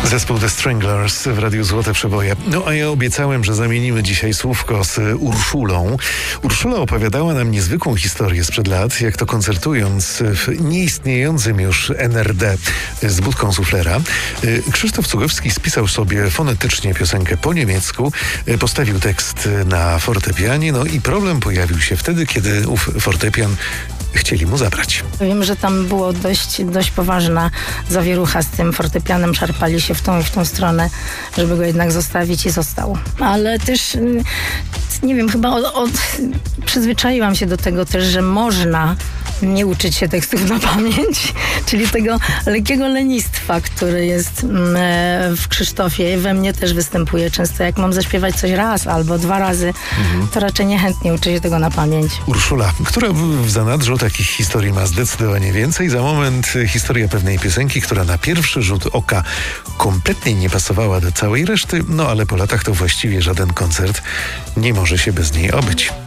Zespół The Stranglers w Radiu Złote Przeboje. No a ja obiecałem, że zamienimy dzisiaj słówko z Urszulą. Urszula opowiadała nam niezwykłą historię sprzed lat, jak to koncertując w nieistniejącym już NRD z budką suflera, Krzysztof Cugowski spisał sobie fonetycznie piosenkę po niemiecku, postawił tekst na fortepianie, no i problem pojawił się wtedy, kiedy ów fortepian chcieli mu zabrać. Wiem, że tam było dość poważna zawierucha z tym fortepianem, szarpali się w tą i w tą stronę, żeby go jednak zostawić i został. Ale też, nie wiem, chyba przyzwyczaiłam się do tego też, że można nie uczyć się tekstów na pamięć, czyli tego lekkiego lenistwa, które jest w Krzysztofie, we mnie też występuje często. Jak mam zaśpiewać coś raz albo 2 razy, to raczej niechętnie uczę się tego na pamięć. Urszula, która w zanadrzu takich historii ma zdecydowanie więcej. Za moment historia pewnej piosenki, która na pierwszy rzut oka kompletnie nie pasowała do całej reszty, no ale po latach to właściwie żaden koncert nie może się bez niej obyć.